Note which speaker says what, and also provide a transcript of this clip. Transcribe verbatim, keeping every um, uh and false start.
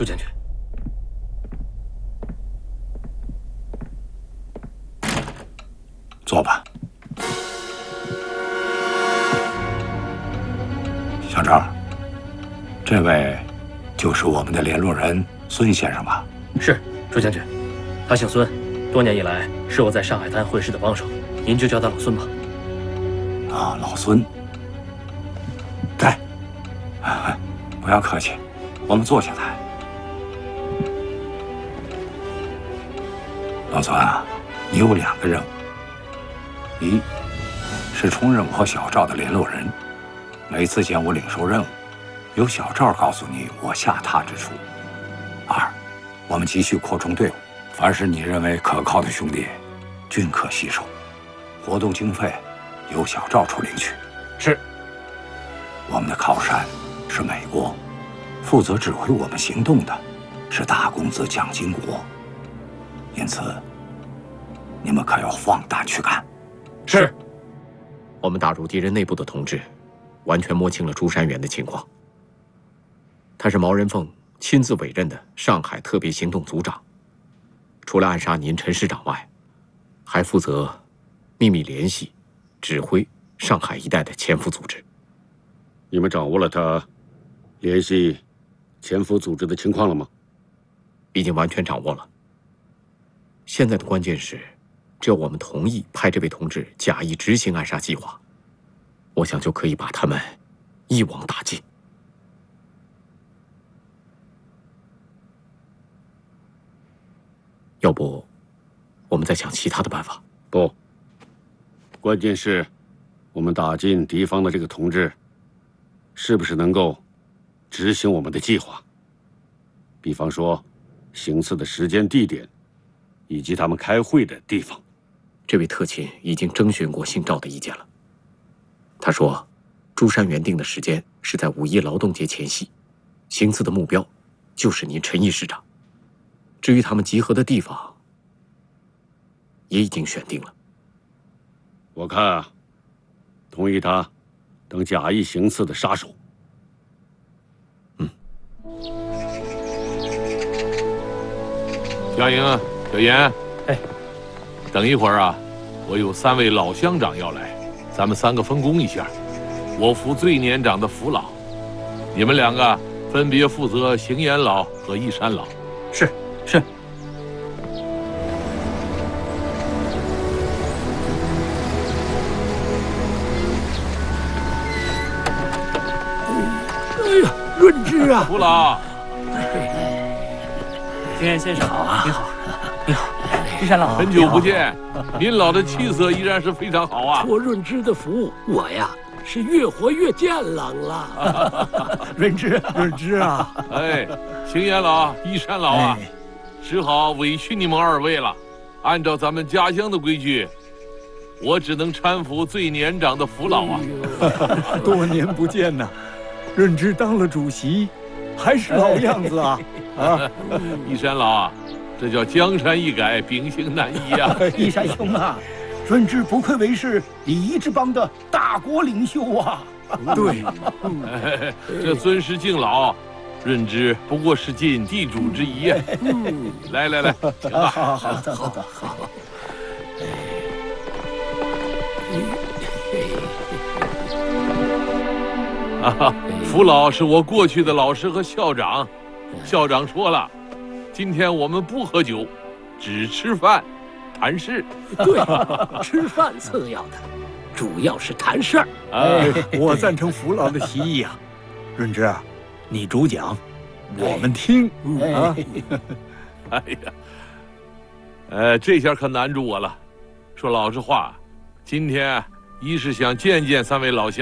Speaker 1: 陆将军，
Speaker 2: 坐吧。小赵，这位就是我们的联络人孙先生吧？
Speaker 1: 是，朱将军，他姓孙，多年以来是我在上海滩会师的帮手，您就叫他老孙吧。
Speaker 2: 啊，老孙。对，不要客气，我们坐下来。老孙啊，你有两个任务，一是充任我和小赵的联络人，每次见我领受任务，由小赵告诉你我下榻之处。二，我们继续扩充队伍，凡是你认为可靠的兄弟，均可吸收。活动经费由小赵处领取。
Speaker 1: 是。
Speaker 2: 我们的靠山是美国，负责指挥我们行动的是大公子蒋经国，因此你们可要放胆去干。
Speaker 1: 是。
Speaker 3: 我们打入敌人内部的同志，完全摸清了朱山元的情况。他是毛人凤亲自委任的上海特别行动组长，除了暗杀您陈师长外，还负责秘密联系、指挥上海一带的潜伏组织。
Speaker 4: 你们掌握了他联系潜伏组织的情况了吗？
Speaker 3: 已经完全掌握了。现在的关键是，只要我们同意派这位同志假意执行暗杀计划，我想就可以把他们一网打尽。要不，我们再想其他的办法？
Speaker 4: 不，关键是，我们打进敌方的这个同志，是不是能够执行我们的计划？比方说，行刺的时间、地点，以及他们开会的地方。
Speaker 3: 这位特勤已经征询过姓赵的意见了。他说，朱山原定的时间是在五一劳动节前夕，行刺的目标就是您陈毅师长。至于他们集合的地方，也已经选定了。
Speaker 4: 我看啊，同意他当假意行刺的杀手。
Speaker 3: 嗯。
Speaker 5: 小莹、小严，
Speaker 1: 哎，
Speaker 5: 等一会儿啊，我有三位老乡长要来，咱们三个分工一下，我负最年长的福老，你们两个分别负责邢岩老和义山老。
Speaker 1: 是是。
Speaker 6: 哎呀，润之啊！
Speaker 5: 福老，
Speaker 1: 邢岩先生好啊！你好，你好，义山老，
Speaker 5: 很久不见，您老的气色依然是非常好啊。
Speaker 6: 托润之的福，我呀是越活越健朗了。
Speaker 7: 润之，润之啊！
Speaker 5: 哎，邢岩老、义山老啊，哎、只好委屈你们二位了。按照咱们家乡的规矩，我只能搀扶最年长的福老啊。
Speaker 7: 哎、多年不见呐，润之当了主席，还是老样子啊！啊，
Speaker 5: 义山老啊，这叫江山易改，秉性难移啊！
Speaker 8: 义山兄啊，润之不愧为是礼仪之邦的大国领袖啊！
Speaker 7: 对，
Speaker 5: 哎、这尊师敬老，润之不过是尽地主之谊啊！嗯，来来来，请吧。
Speaker 8: 好好好的好的好。
Speaker 5: 啊，福老是我过去的老师和校长，校长说了，今天我们不喝酒，只吃饭，谈事。
Speaker 6: 对，吃饭次要的，主要是谈事儿。
Speaker 7: 哎，我赞成福老的提议啊，润之啊，你主讲，我们听啊。
Speaker 5: 哎呀，呃，这下可难住我了。说老实话，今天一是想见见三位老乡。